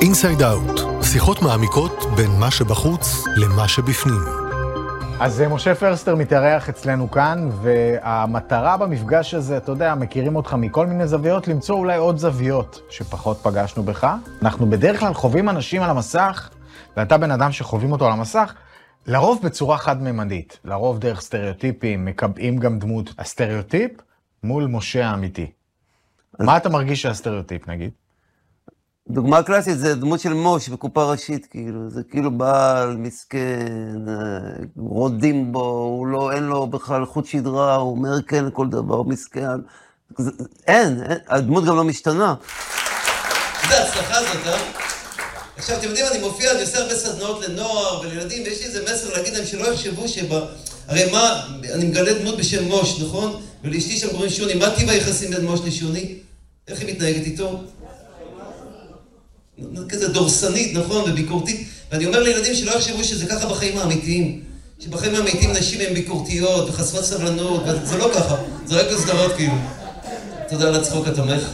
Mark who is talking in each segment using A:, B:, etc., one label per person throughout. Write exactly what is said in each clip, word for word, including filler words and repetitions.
A: אינסייד אאוט, שיחות מעמיקות בין מה שבחוץ למה שבפנים.
B: אז משה פרסטר מתארח אצלנו כאן, והמטרה במפגש הזה, אתה יודע, מכירים אותך מכל מיני זוויות, למצוא אולי עוד זוויות שפחות פגשנו בך. אנחנו בדרך כלל חווים אנשים על המסך, ואתה בן אדם שחווים אותו על המסך, לרוב בצורה חד-ממדית, לרוב דרך סטריאוטיפים, מקבעים גם דמות הסטריאוטיפ מול משה האמיתי. אז... מה אתה מרגיש שהסטריאוטיפ, נגיד?
C: דוגמה קלאסית זה דמות של מוש בקופה ראשית, כאילו, זה כאילו בעל, מסכן, רודים בו, הוא לא, אין לו בכלל חוט שדרה, הוא אומר כן לכל דבר, הוא מסכן. זה, אין, אין, הדמות גם לא משתנה.
D: זה הצלחה זאת, אה? עכשיו, אתם יודעים, אני מופיע, אני עושה הרבה סדנאות לנוער ולילדים, ויש לי איזה מסר להגיד להם שלא יחשבו שבה... הרי מה, אני מגלה דמות בשם מוש, נכון? ולאשתי שם קוראים שוני, מה טיב היחסים בין מוש לשוני? איך היא מתנהגת איתו? כזה דורסנית, נכון, וביקורתית. ואני אומר לילדים שלא יחשבו שזה ככה בחיים האמיתיים. שבחיים האמיתיים נשים הן ביקורתיות וחסרות סבלנות, וזה לא ככה, זה רק בסדרות כאילו. תודה על הצחוק התומך.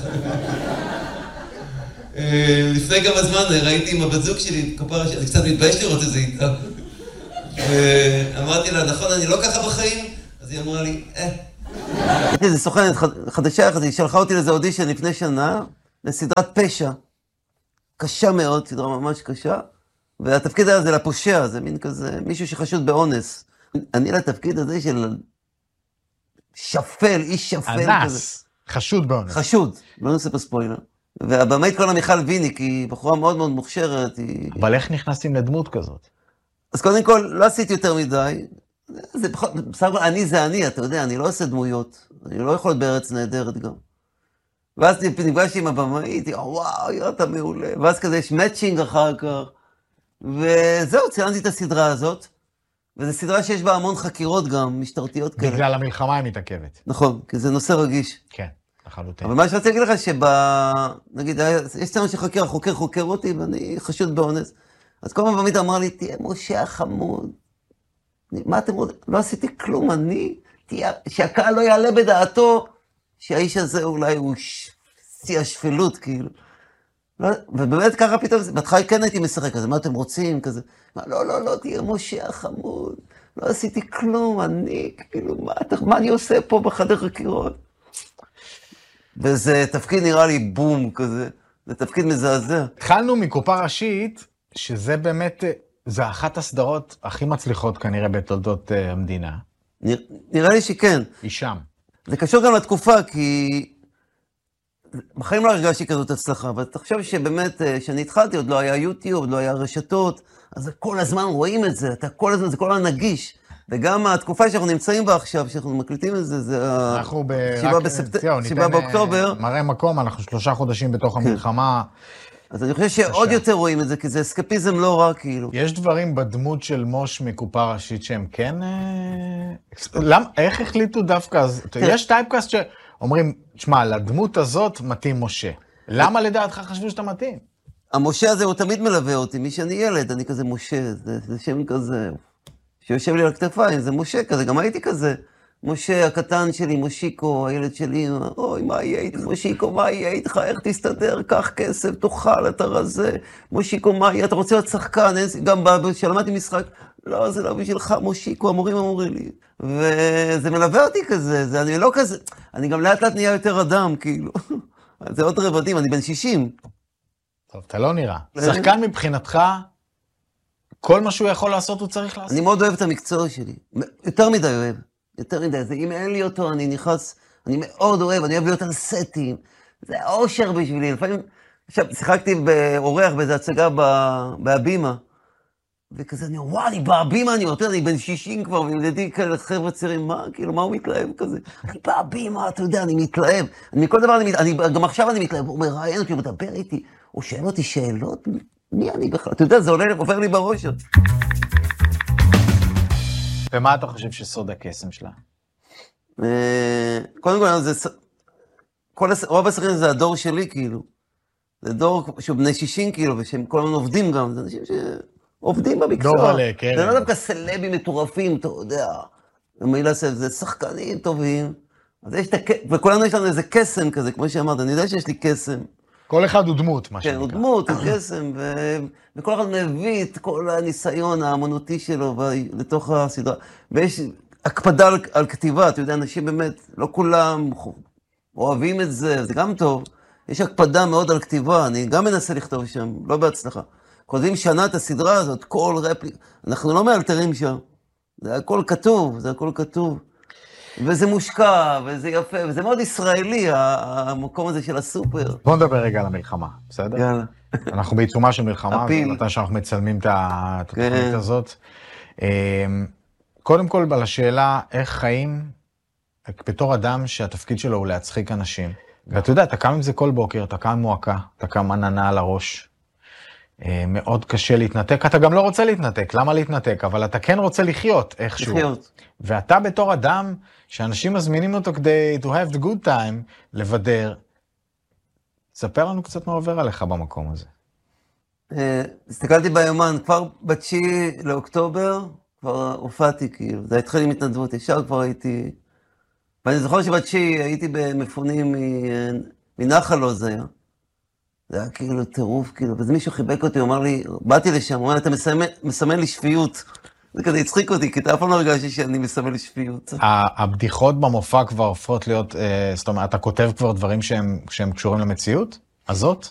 D: לפני כמה זמן ראיתי עם הבת זוג שלי, אני קצת מתבייש לראות את זה איתה. ואמרתי לה, נכון, אני לא ככה בחיים? אז היא אמרה לי, אה.
C: הייתי איזה סוכנת חדשה אחת, היא שלחה אותי לאיזה אודישן לפני שנה, לסדרת פשע. קשה מאוד, סדרה ממש קשה, והתפקיד היה זה לפושע, זה מין כזה, מישהו שחשוד באונס. אני לתפקיד הזה של שפל, איש שפל
B: אנס,
C: כזה.
B: חשוד באונס.
C: חשוד, לא נעשה פה ספוילר. והבמאית קוראים לה מיכל ויניק, היא בחורה מאוד מאוד מוכשרת. היא...
B: אבל איך נכנסים לדמות כזאת?
C: אז קודם כל, לא עשיתי יותר מדי. זה פחות, בסך הכל, אני זה אני, אתה יודע, אני לא עושה דמויות. אני לא יכול להיות בארץ נהדרת גם. ואז נפגשתי עם הבמאית, וואו, אתה מעולה. ואז כזה יש מאצ'ינג אחר כך. וזהו, צילמתי את הסדרה הזאת. וזו סדרה שיש בה המון חקירות גם, משטרתיות כאלה.
B: בגלל המלחמה היא מתעכבת.
C: נכון, כי זה נושא רגיש.
B: כן, לחלוטין.
C: אבל מה שרציתי להגיד לך, שב... נגיד, יש סצנה שחקר, החוקר חוקר אותי, ואני חשוד באונס. אז כל הזמן הבמאית אמרה לי, תהיה משה החמוד. מה אתם רוצים? לא עשיתי כלום, אני... תהיה... שהקהל לא יעלה בדעתו. שהאיש הזה אולי הוא שיא השפלות, כאילו. לא, ובאמת ככה פתאום, בהתחלה כן הייתי משחק כזה, מה אתם רוצים? כזה, מה, לא, לא, לא, תהיה משה החמוד, לא עשיתי כלום, אני, כאילו, מה, מה אני עושה פה בחדר חקירות? וזה תפקיד נראה לי בום כזה, זה תפקיד מזעזע.
B: התחלנו מקופה ראשית, שזה באמת, זה אחת הסדרות הכי מצליחות כנראה בתולדות המדינה.
C: נרא, נראה לי שכן.
B: היא שם.
C: זה קשור גם לתקופה, כי בחיים לא הרגשתי כזאת הצלחה, אבל תחשוב שבאמת, כשאני התחלתי, עוד לא היה יוטיוב, עוד לא היה רשתות, אז כל הזמן רואים את זה, אתה כל הזמן, זה כל הזמן נגיש. וגם התקופה שאנחנו נמצאים בה עכשיו, שאנחנו מקליטים את זה, זה שבעה באוקטובר.
B: מראה מקום, אנחנו שלושה חודשים בתוך המלחמה.
C: אז אני חושב שעוד יותר רואים את זה, כי זה אסקפיזם לא רע, כאילו.
B: יש דברים בדמות של מוש מקופה ראשית שהם כן... איך החליטו דווקא? יש טייפקאסט שאומרים, תשמע, לדמות הזאת מתאים משה. למה לדעתך חשבו שאתה מתאים?
C: המשה הזה הוא תמיד מלווה אותי, מי שאני ילד, אני כזה משה, זה שם כזה, שיושב לי על הכתפיים, זה משה כזה, גם הייתי כזה. משה הקטן שלי, מושיקו, הילד שלי, אוי, מה יהיה איתך, מושיקו, מה יהיה איתך, איך תסתדר, קח כסף, תאכל, אתה רזה, מושיקו, מה יהיה, אתה רוצה להיות שחקן, גם כשלמדתי משחק, לא, זה לא בשבילך, מושיקו, המורים אמורים לי, וזה מלווה אותי כזה, זה, אני לא כזה, אני גם לאט לאט נהיה יותר אדם, כאילו, זה עוד רבדים, אני בן שישים.
B: טוב, אתה לא נראה. שחקן מבחינתך, כל מה שהוא יכול לעשות, הוא צריך לעשות.
C: אני מאוד אוהב את המקצוע שלי, יותר מדי אוהב. יותר מדי, זה אם אין לי אותו, אני נכנס, אני מאוד אוהב, אני אוהב להיות על סטים, זה אושר בשבילי, לפעמים, עכשיו, שיחקתי באורח באיזו הצגה בהבימה, וכזה אני אומר, וואו, אני בהבימה, אני יותר, אני בן שישים כבר, וילדי כאלה חבר'ה צעירים, מה, כאילו, מה הוא מתלהב כזה? אני בהבימה, אתה יודע, אני מתלהב, אני מכל דבר, אני, אני, גם עכשיו אני מתלהב, הוא מראיין אותי, הוא מדבר איתי, הוא שואל אותי שאלות, מי אני בכלל? אתה יודע, זה עולה, עובר לי בראש.
B: ומה אתה חושב שסוד הקסם שלה?
C: קודם כל, זה... רוב הסרטים זה הדור שלי, כאילו. זה דור שהוא בני שישים, כאילו, ושהם כל הזמן עובדים גם. זה אנשים שעובדים במקצוע.
B: דור עלה, כן.
C: זה לא דווקא סלבים מטורפים, אתה יודע. זה שחקנים טובים. וכולנו יש לנו איזה קסם כזה, כמו שאמרת, אני יודע שיש לי קסם.
B: כל אחד הוא דמות, מה
C: כן,
B: שנקרא.
C: הוא דמות, הוא קסם, ו... וכל אחד מביא את כל הניסיון האמנותי שלו ו... לתוך הסדרה. ויש הקפדה על, על כתיבה, אתה יודע, אנשים באמת, לא כולם אוהבים את זה, זה גם טוב. יש הקפדה מאוד על כתיבה, אני גם מנסה לכתוב שם, לא בהצלחה. כותבים שנה את הסדרה הזאת, כל רפליק, אנחנו לא מאלתרים שם. זה הכל כתוב, זה הכל כתוב. וזה מושקע, וזה יפה, וזה מאוד ישראלי, המקום הזה של הסופר.
B: בוא נדבר רגע על המלחמה, בסדר?
C: יאללה.
B: אנחנו בעיצומה של מלחמה,
C: הפיל.
B: מתי שאנחנו מצלמים את התוכנית
C: כן.
B: הזאת. קודם כל, על השאלה איך חיים, בתור אדם שהתפקיד שלו הוא להצחיק אנשים. ואתה יודע, אתה קם עם זה כל בוקר, אתה קם מועקה, אתה קם עננה על הראש. מאוד קשה להתנתק, אתה גם לא רוצה להתנתק, למה להתנתק? אבל אתה כן רוצה לחיות איכשהו.
C: לחיות.
B: ואתה בתור אדם שאנשים מזמינים אותו כדי to have the good time, לבדר, תספר לנו קצת מה עובר עליך במקום הזה.
C: הסתכלתי ביומן, כבר בתשיעי לאוקטובר, כבר הופעתי כאילו, זה התחיל עם התנדבות, ישר כבר הייתי, ואני זוכר שבתשיעי הייתי במפונים מנחל עוז היה. זה היה כאילו טירוף, כאילו, וזה מישהו חיבק אותי, הוא אמר לי, באתי לשם, הוא אמר לי, אתה מסמן, מסמן לי שפיות. זה כזה הצחיק אותי, כי אתה אף פעם לא הרגשתי שאני מסמן לי שפיות.
B: הבדיחות במופע כבר הופכות להיות, זאת אומרת, אתה כותב כבר דברים שהם, שהם קשורים למציאות הזאת?